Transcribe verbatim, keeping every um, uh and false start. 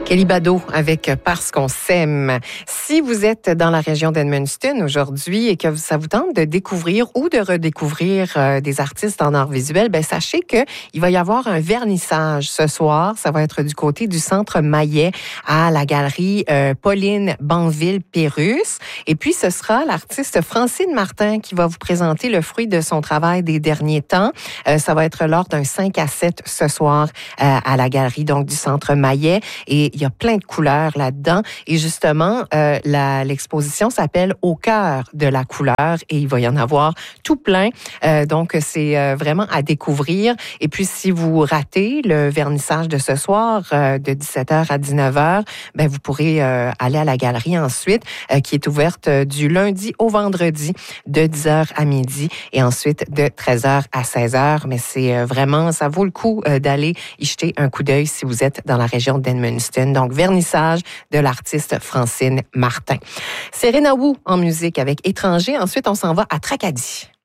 Kelly Bado avec Parce qu'on s'aime. Si vous êtes dans la région d'Edmundston aujourd'hui et que ça vous tente de découvrir ou de redécouvrir euh, des artistes en art visuel, ben sachez que il va y avoir un vernissage ce soir. Ça va être du côté du Centre Maillet à la galerie euh, Pauline Banville-Pérusse. Et puis, ce sera l'artiste Francine Martin qui va vous présenter le fruit de son travail des derniers temps. Euh, ça va être lors d'un cinq à sept ce soir euh, à la galerie donc du Centre Maillet. Et il y a plein de couleurs là-dedans. Et justement, euh, la, l'exposition s'appelle Au cœur de la couleur et il va y en avoir tout plein. Euh, donc, c'est euh, vraiment à découvrir. Et puis, si vous ratez le vernissage de ce soir euh, de dix-sept heures à dix-neuf heures, ben, vous pourrez euh, aller à la galerie ensuite, euh, qui est ouverte euh, du lundi au vendredi de dix heures à midi et ensuite de treize heures à seize heures. Mais c'est euh, vraiment, ça vaut le coup euh, d'aller y jeter un coup d'œil si vous êtes dans la région d'Edmundston. Donc, vernissage de l'artiste Francine Martin. Serena Wu en musique avec Étranger. Ensuite, on s'en va à Tracadie.